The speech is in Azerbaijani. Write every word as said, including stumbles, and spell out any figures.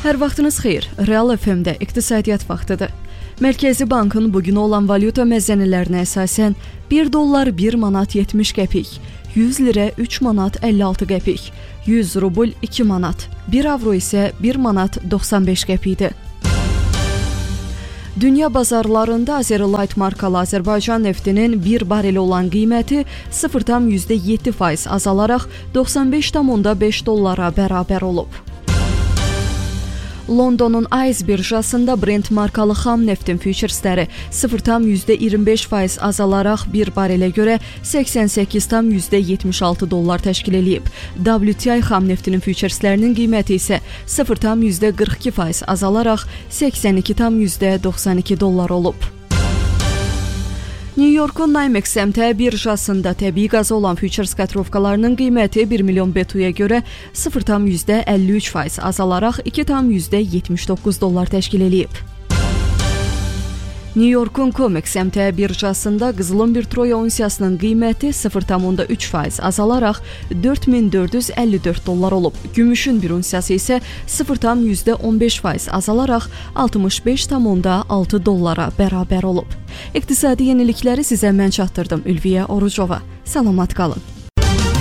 Hər vaxtınız xeyir. Real F M-də iqtisadiyyat vaxtıdır. Mərkəzi Bankın bugün olan valyuta məzənələrinə əsasən bir dollar bir manat yetmiş qəpik, yüz lirə üç manat əlli altı qəpik, yüz rubl iki manat, bir avro isə bir manat doxsan beş qəpikdir. Dünya bazarlarında Azerlight markalı Azərbaycan neftinin bir bareli olan qiyməti sıfır tam yüzdə yeddi faiz azalaraq doxsan beş tam beş dollara bərabər olub. Londonun Ayz birjasında Brent markalı xam neftin füturesləri sıfır tam yüzdə iyirmi beş faiz azalaraq bir barelə görə səksən səkkiz tam yüzdə yetmiş altı dollar təşkil edib. W T I xam neftinin fütureslərinin qiyməti isə sıfır tam yüzdə qırx iki faiz azalaraq səksən iki tam yüzdə doxsan iki dollar olub. New Yorkun Nymex M T birjasında təbii qaza olan futures kotirovkalarının qiyməti bir milyon B T U-ya görə sıfır tam yüzdə əlli üç faiz azalaraq iki tam yüzdə yetmiş doqquz dollar təşkil edib. New Yorkun Comex M T birjasında qızılın bir troy unsiyasının qiyməti sıfır tam üç faiz azalaraq dörd min dörd yüz əlli dörd dollar olub. Gümüşün bir unsiyası isə sıfır tam yüzdə on beş faiz azalaraq altmış beş tam altı dollara bərabər olub. İqtisadi yenilikləri sizə mən çatdırdım. Ülviyə Orucova. Salamat qalın.